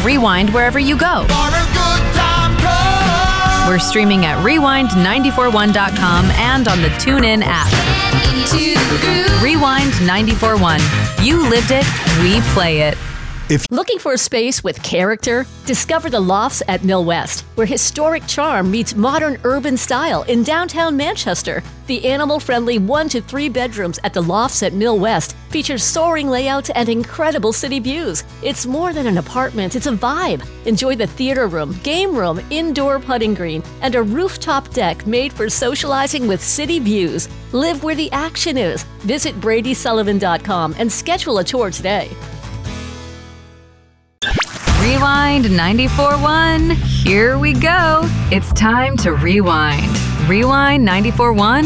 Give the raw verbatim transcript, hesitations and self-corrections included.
Rewind wherever you go. We're streaming at rewind nine four one dot com and on the TuneIn app. Rewind nine four one. You lived it, we play it. If looking for a space with character, discover the Lofts at Mill West, where historic charm meets modern urban style in downtown Manchester. The animal-friendly one to three bedrooms at the Lofts at Mill West features soaring layouts and incredible city views. It's more than an apartment, it's a vibe. Enjoy the theater room, game room, indoor putting green, and a rooftop deck made for socializing with city views. Live where the action is. Visit Brady Sullivan dot com and schedule a tour today. Rewind nine four one. Here we go. It's time to rewind. Rewind nine four one